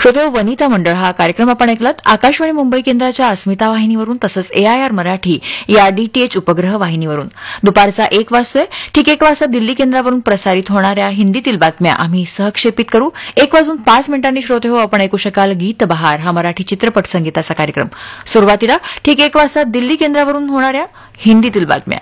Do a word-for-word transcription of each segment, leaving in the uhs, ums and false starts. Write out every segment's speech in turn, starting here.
श्रोते वनिता मंडळ हा कार्यक्रम आपण ऐकलात आकाशवाणी मुंबई केंद्राच्या अस्मिता वाहिनीवरून तसंच एआयआर मराठी या डीटीएच उपग्रह वाहिनीवरून. दुपारचा एक वाजतोय. ठीक एक वाजता दिल्ली केंद्रावरून प्रसारित होणाऱ्या हिंदीतील बातम्या आम्ही सहक्षेपित करू. एक वाजून पाच मिनिटांनी श्रोते हो आपण ऐकू शकाल गीत बहार हा मराठी चित्रपट संगीताचा कार्यक्रम. सुरुवातीला ठीक एक वाजता दिल्ली केंद्रावरून होणाऱ्या हिंदीतील बातम्या.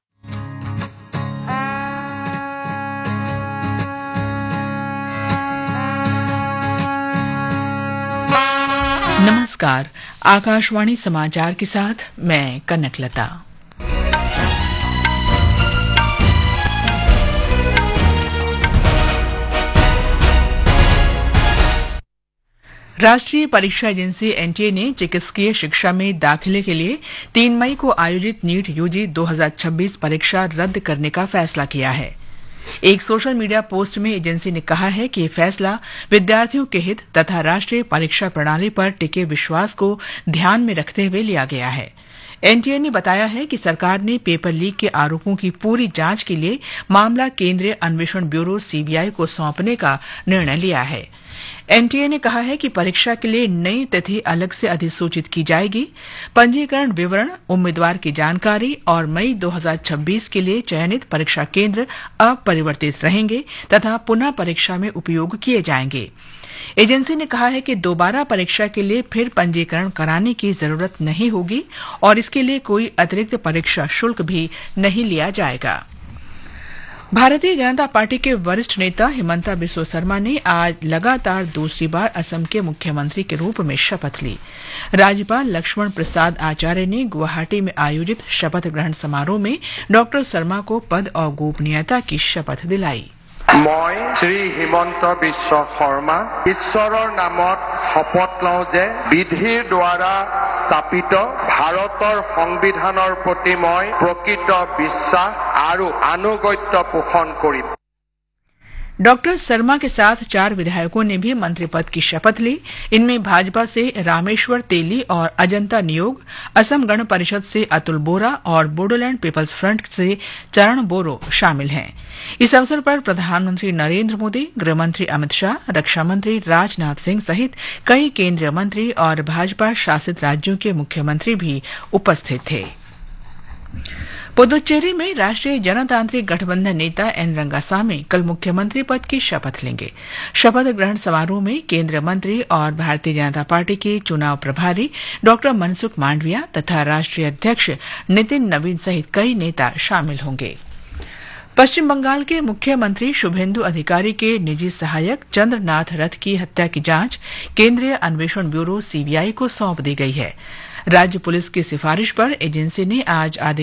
नमस्कार, आकाशवाणी समाचार के साथ मैं कनकलता. राष्ट्रीय परीक्षा एजेंसी एनटीए ने चिकित्सकीय शिक्षा में दाखिले के लिए तीन मई को आयोजित नीट यूजी दो हज़ार छब्बीस परीक्षा रद्द करने का फैसला किया है. एक सोशल मीडिया पोस्ट में एजेंसी ने कहा है कि यह फैसला विद्यार्थियों के हित तथा राष्ट्रीय परीक्षा प्रणाली पर टिके विश्वास को ध्यान में रखते हुए लिया गया है. एनटीए ने बताया है कि सरकार ने पेपर लीक के आरोपों की पूरी जांच के लिए मामला केंद्रीय अन्वेषण ब्यूरो सीबीआई को सौंपने का निर्णय लिया है. एनटीए ने कहा है कि परीक्षा के लिए नई तिथि अलग से अधिसूचित की जाएगी. पंजीकरण विवरण, उम्मीदवार की जानकारी और मई दो हज़ार छब्बीस के लिए चयनित परीक्षा केंद्र अपरिवर्तित रहेंगे तथा पुनः परीक्षा में उपयोग किए जाएंगे. एजेंसी ने कहा है कि दोबारा परीक्षा के लिए फिर पंजीकरण कराने की जरूरत नहीं होगी और इसके लिए कोई अतिरिक्त परीक्षा शुल्क भी नहीं लिया जाएगा. भारतीय जनता पार्टी के वरिष्ठ नेता हिमंता बिस्वा शर्मा ने आज लगातार दूसरी बार असम के मुख्यमंत्री के रूप में शपथ ली. राज्यपाल लक्ष्मण प्रसाद आचार्य ने गुवाहाटी में आयोजित शपथ ग्रहण समारोह में डॉक्टर शर्मा को पद और गोपनीयता की शपथ दिलाई. মই শ্ৰী হিমন্ত বিশ্ব শৰ্মা ঈশ্বৰৰ নামত শপত লওঁ যে বিধিৰ দ্বাৰা স্থাপিত ভাৰতৰ সংবিধানৰ প্ৰতি মই প্ৰকৃত বিশ্বাস আৰু আনুগত্য পোষণ কৰিম. डॉक्टर शर्मा के साथ चार विधायकों ने भी मंत्री पद की शपथ ली. इनमें भाजपा से रामेश्वर तेली और अजंता नियोग, असम गण परिषद से अतुल बोरा और बोडोलैंड पीपल्स फ्रंट से चरण बोरो शामिल हैं. इस अवसर पर प्रधानमंत्री नरेंद्र मोदी, गृहमंत्री अमित शाह, रक्षा मंत्री राजनाथ सिंह सहित कई केंद्रीय मंत्री और भाजपा शासित राज्यों के मुख्यमंत्री भी उपस्थित थे. पुदुच्चेरी में राष्ट्रीय जनतांत्रिक गठबंधन नेता एन रंगासामी कल मुख्यमंत्री पद की शपथ लेंगे. शपथ ग्रहण समारोह में केंद्रीय मंत्री और भारतीय जनता पार्टी के चुनाव प्रभारी डॉक्टर मनसुख मांडविया तथा राष्ट्रीय अध्यक्ष नितिन नवीन सहित कई नेता शामिल होंगे. पश्चिम बंगाल के मुख्यमंत्री शुभेंदु अधिकारी के निजी सहायक चंद्रनाथ रथ की हत्या की जांच केंद्रीय अन्वेषण ब्यूरो सीबीआई को सौंप दी गई है. राज्य पुलिस की सिफारिश पर एजेंसी ने आज आदेश